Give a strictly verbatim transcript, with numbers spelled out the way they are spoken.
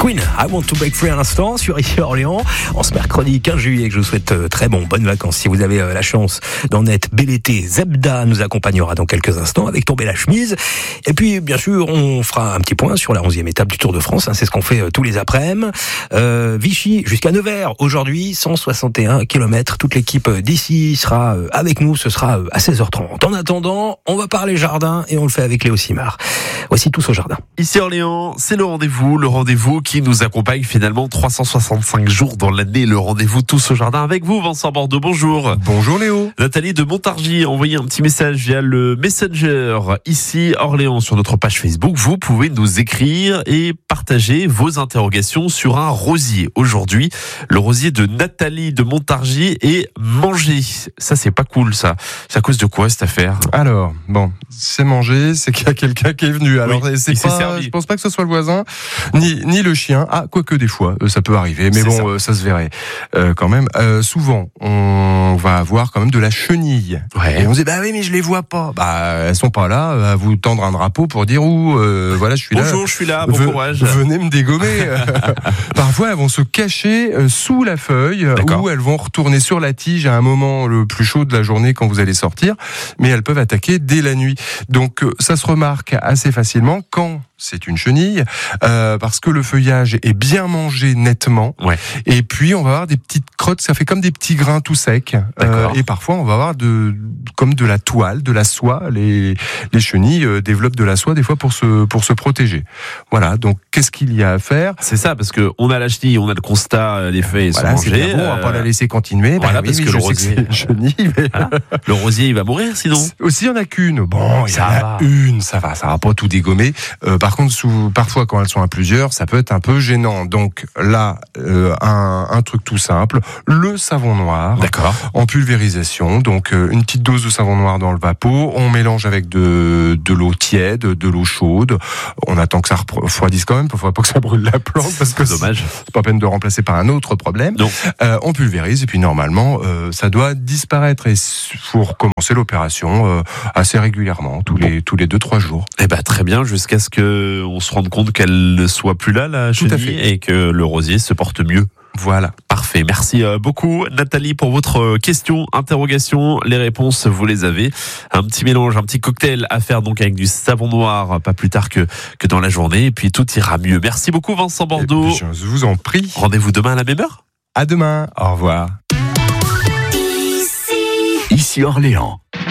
Queen, I Want to Break Free à l'instant sur ici Orléans. En ce mercredi quinze juillet, que je vous souhaite très bon, bonnes vacances. Si vous avez la chance d'en être bel été, Zebda nous accompagnera dans quelques instants avec Tomber la chemise. Et puis, bien sûr, on fera un petit point sur la onzième étape du Tour de France. Hein, c'est ce qu'on fait tous les après-midi. Euh, Vichy jusqu'à Nevers. Aujourd'hui, cent soixante et un kilomètres. Toute l'équipe d'ici sera avec nous. Ce sera à seize heures trente. En attendant, on va parler jardin et on le fait avec Léo Simard. Voici Tous au jardin. Ici Orléans, c'est le rendez-vous, le rendez-vous qui nous accompagne finalement trois cent soixante-cinq jours dans l'année. Le rendez-vous Tous au jardin avec vous, Vincent Bordeaux. Bonjour. Bonjour Léo. Nathalie de Montargis a envoyé un petit message via le Messenger. Ici Orléans, sur notre page Facebook, vous pouvez nous écrire et partager vos interrogations sur un rosier. Aujourd'hui, le rosier de Nathalie de Montargis est mangé. Ça, c'est pas cool, ça. C'est à cause de quoi cette affaire? Alors, bon, c'est mangé, c'est qu'il y a quelqu'un qui est venu. Alors, Oui, c'est il s'est pas, servi. je pense pas que ce soit le voisin, ni, ni le chien. Ah, quoique des fois, euh, ça peut arriver, mais C'est bon, ça. euh, ça se verrait euh, quand même. Euh, souvent, on va avoir quand même de la chenille. Ouais. Et on se dit, bah oui, mais je les vois pas. Bah, elles sont pas là à vous tendre un drapeau pour dire où, euh, voilà, je suis là. Bonjour, je suis là, bon Ve- courage. Venez me dégommer. Parfois, elles vont se cacher euh, sous la feuille, D'accord. ou elles vont retourner sur la tige à un moment le plus chaud de la journée quand vous allez sortir, mais elles peuvent attaquer dès la nuit. Donc, euh, ça se remarque assez facilement quand c'est une chenille, euh, parce que le feuillage est bien mangé nettement, Ouais. et puis on va avoir des petites crottes, ça fait comme des petits grains tout secs, D'accord. et parfois on va avoir de, comme de la toile, de la soie. Les, les chenilles euh, développent de la soie des fois pour se, pour se protéger. Voilà, donc qu'est-ce qu'il y a à faire? C'est ça, parce que on a la chenille, on a le constat, les feuilles Voilà, sont c'est mangées. bien bon, on va pas euh, la laisser continuer. voilà, Bah parce oui, que mais le je sais rosier- c'est une chenille, mais Voilà. Le rosier, il va mourir sinon. aussi il y en a qu'une. Bon, il y Ça en a va. une, ça va, ça va pas tout dégommer. Euh, par contre, sous, parfois quand elles sont à plusieurs, ça peut être un peu gênant. Donc là, euh, un, un truc tout simple, le savon noir. D'accord. En pulvérisation, donc euh, une petite dose de savon noir dans le vapeau, on mélange avec de, de l'eau tiède, de l'eau chaude, on attend que ça refroidisse quand même, il ne faudrait pas que ça brûle la plante, parce que Dommage. c'est pas peine de remplacer par un autre problème. Non. Euh, on pulvérise, et puis normalement, euh, ça doit disparaître, et il faut recommencer l'opération euh, assez régulièrement, tous les tous les deux trois jours. Eh ben très bien, jusqu'à ce que on se rende compte qu'elle ne soit plus là, la Tout à chenille, fait. et que le rosier se porte mieux. Voilà. Parfait, merci euh, beaucoup Nathalie pour votre euh, question, interrogation. Les réponses, vous les avez. Un petit mélange, un petit cocktail à faire donc avec du savon noir, pas plus tard que, que dans la journée, et puis tout ira mieux. Merci beaucoup Vincent Bordeaux. Et puis, je vous en prie. Rendez-vous demain à la même heure. À demain. Au revoir. Ici Orléans.